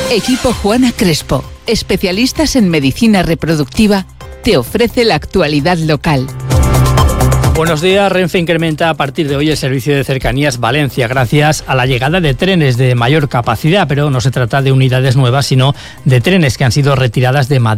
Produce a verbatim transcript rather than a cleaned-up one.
Equipo Juana Crespo, especialistas en medicina reproductiva, te ofrece la actualidad local. Buenos días. Renfe incrementa a partir de hoy el servicio de cercanías Valencia gracias a la llegada de trenes de mayor capacidad, pero no se trata de unidades nuevas, sino de trenes que han sido retiradas de Madrid.